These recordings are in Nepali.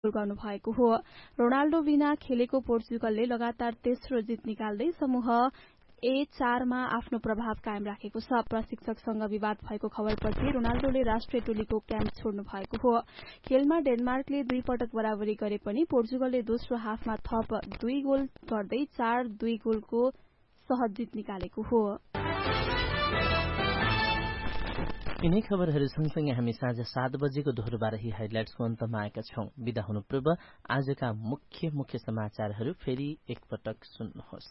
गर्नु भएको हो। रोनाल्डो बिना खेलेको पोर्चुगलले लगातार तेस्रो जित निकाल्दै समूह A4 मा आफ्नो प्रभाव कायम राखेको छ। प्रशिक्षकसँग विवाद भएको खबरपछि रोनाल्डोले राष्ट्रिय टोलीको क्याम्प छोड्नु भएको हो। खेलमा डेनमार्कले 2 पटक बराबरी गरे पनि पोर्चुगलले दोस्रो हाफमा थप 2 गोल गर्दै 4-2 गोलको सहज जित निकालेको हो। यिनै खबरहरू सँगसँगै हामी साँझ 7 बजेको दोहोरबारही हाइलाइट्सको अन्तमा आएका छौं। बिदा हुनु पूर्व आजका मुख्य समाचारहरू फेरि एकपटक सुन्नुहोस्।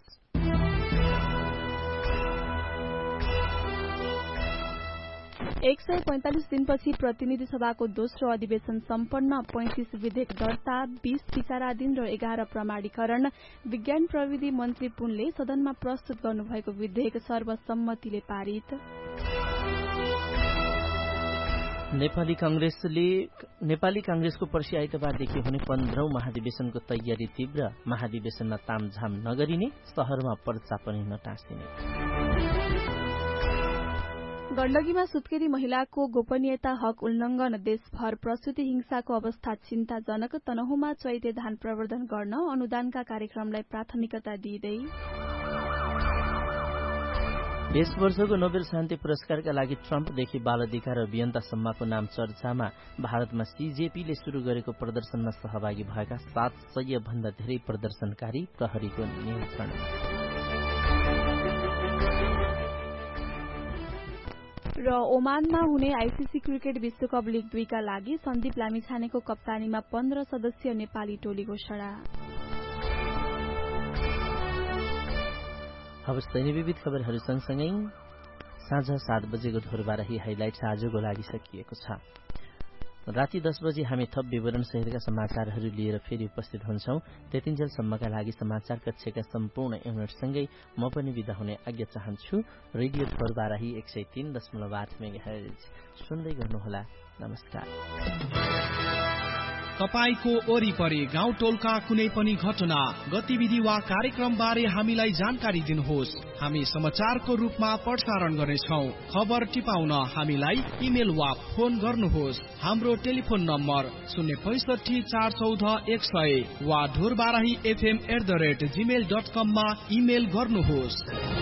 145 दिनपछि प्रतिनिधि सभाको दोस्रो अधिवेशन सम्पन्न। 35 विधेयक दर्ता, 20 विचाराधीन र 11 प्रमाणीकरण। विज्ञान प्रविधि मन्त्री पुनले सदनमा प्रस्तुत गर्नुभएको विधेयक सर्वसम्मतिले पारित। नेपाली कांग्रेसको पर्सि आइतबारदेखि हुने 15औं महाधिवेशनको तयारी तीव्र। महाधिवेशनमा तामझाम नगरिने, शहरमा पर्चा पनि नटाँसिने। गण्डकीमा सुत्केरी महिलाको गोपनीयता हक उल्लंघन। देशभर प्रसूति हिंसाको अवस्था चिन्ताजनक। तनहुँमा चैते धान प्रवर्धन गर्न अनुदानका कार्यक्रमलाई प्राथमिकता दिँदै। यस वर्षको नोबेल शान्ति पुरस्कारका लागि ट्रम्पदेखि बाल अधिकार अभियन्तासम्मको नाम चर्चामा। भारतमा सीजेपीले शुरू गरेको प्रदर्शनमा सहभागी भएका 700 भन्दा धेरै प्रदर्शनकारी, प्रहरीको नियन्त्रण। र ओमानमा हुने आईसीसी क्रिकेट विश्वकप लीग 2 का लागि सन्दीप लामिछानेको कप्तानीमा 15 सदस्यीय नेपाली टोली घोषणा। हवस् दैनिक विविध खबरहरू सँगसँगै साँझ 7 बजेको दोहोरबारही हाइलाइट्स आजको लागि सकिएको छ। राति 10 बजे हामी थप विवरण सहितका समाचारहरू लिएर फेरि उपस्थित हुन्छौं। त्यतिन्जेलसम्मका लागि समाचार कक्षका सम्पूर्ण युनिटसँगै म पनि विदा हुने आज्ञा चाहन्छु। रेडियो दोहोरबारही 103.8 मेगाहर्ज सुन्दै गर्नुहोला। नमस्कार। तपाईको वरिपरि गाउँ टोलका कुनै पनि घटना, गतिविधि वा कार्यक्रम बारे हामीलाई जानकारी दिनुहोस्। हामी समाचारको रूपमा प्रसारण गर्नेछौं। खबर टिपाउन हामीलाई इमेल वा फोन गर्नुहोस्। हाम्रो टेलिफोन नम्बर 065 414 100 वा dhurbarahifm@gmail.com मा इमेल गर्नुहोस्।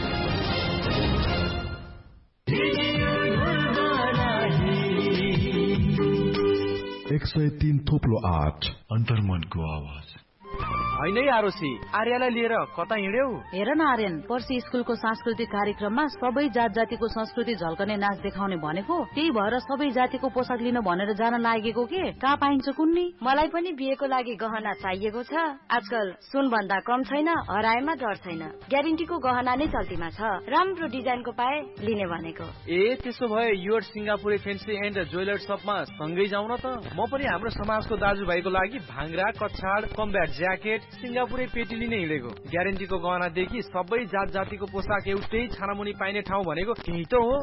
103.8 अन्तर्मनको आवाज। हैन आरोसी, आर्यालाई लिएर कता हिँड्यौ? हेर न आर्यन, पर्सि स्कुलको सांस्कृतिक कार्यक्रममा सबै जात जातिको संस्कृति झल्कने नाच देखाउने भनेको, त्यही भएर सबै जातिको पोसाक लिन भनेर जान लागेको के? कहाँ पाइन्छ कुन्नी? मलाई पनि बिहेको लागि गहना चाहिएको छ। आजकल सुन भन्दा कम छैन, हराएमा डर छैन। ग्यारेन्टीको गहना नै चल्तीमा छ। राम्रो डिजाइनको पाए लिने भनेको। ए त्यसो भए your Singapure fancy and jeweller शपमा सँगै जाउँ न त। म पनि हाम्रो समाजको दाजुभाइको लागि भाङ्रा, कछाड, कम्ब्याट ज्याकेट, सिंगापुरे पेटी लिने हिँडेको। ग्यारेन्टीको गहनादेखि सबै जात जातिको पोसाक एउटै छानामुनि पाइने ठाउँ भनेको त्यही त हो।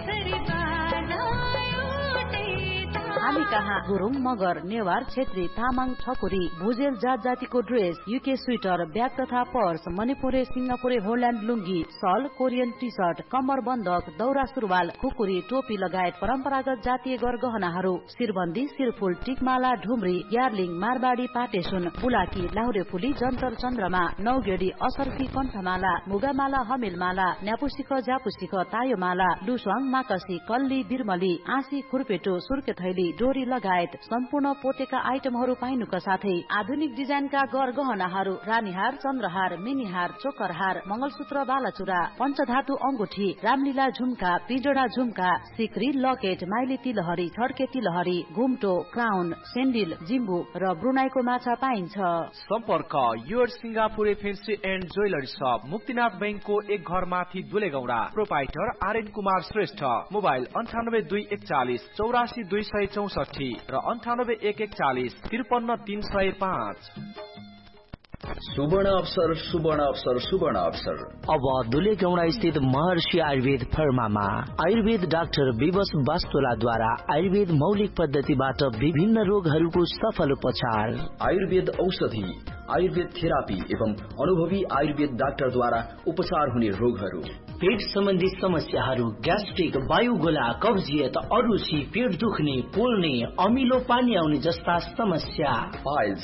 हामी कहाँ गुरुङ, मगर, नेवार, छेत्री, तामाङ, ठकुरी, भुजेल जात जातिको ड्रेस, युके स्वेटर, ब्याग तथा पर्स, मणिपुरे, सिंगापुरे, होल्याण्ड लुङ्गी, सल, कोरियन टी सर्ट, कम्मर बन्दक, दौरा सुरुवाल, खुकुरी, टोपी लगायत परम्परागत जातीय गरगहनाहरू, शिरबन्दी, शिरफुल, टिकमाला, ढुम्री, ग्यार्लिङ, मारबाडी, पाटेसुन, बुलाकी, लाहुरे फुली, जन्तर चन्द्रमा, नौगेडी, असर्फी, कण्ठमाला, मुगामाला, हमेलमाला, न्यापुसिख, ज्यापुसिख, तायोमाला, लुस्वाङ, माकसी, कल्ली, बिरमली, आँसी, खुर्पेटो, सुर्के थैली, डोरी लगायत सम्पूर्ण पोतेका आइटमहरू पाइनुका साथै आधुनिक डिजाइनका गरगहनाहरू, रानीहार, चन्द्रहार, मिनीहार, चोकरहार, मंगलसूत्र, बालाचुरा, पञ्चधातु अंगुठी, रामलीला झुम्का, पिजोडा झुम्का, सिक्री, लकेट, माइली तिलहरी, छड्के तिलहरी, घुम्टो, क्राउन, सेन्डिल, जिम्बु र ब्रुनाईको माछा पाइन्छ। सम्पर्क your Singapure fancy and jewellery शप, मुक्तिनाथ बैंकको एक घर माथि दुलेगौडा। प्रोपाइटर आर्यन कुमार श्रेष्ठ। मोबाइल 982140 84 र 9814 53305। सुवर्ण अवसर, सुवर्ण अवसर, सुवर्ण अवसर। अब दुलेगौडा स्थित महर्षि आयुर्वेद फर्मामा आयुर्वेद डाक्टर विवश वास्तोलाद्वारा आयुर्वेद मौलिक पद्धतिबाट विभिन्न रोगहरूको सफल उपचार। आयुर्वेद औषधि, आयुर्वेद थेरापी एवं अनुभवी आयुर्वेद डाक्टरद्वारा उपचार हुने रोगहरू। पेट सम्बन्धी समस्याहरू, ग्यास्ट्रिक, वायुगोला, कब्जियत, अरुचि, पेट दुख्ने, पोल्ने, अमिलो पानी आउने जस्ता समस्या, पाइल्स,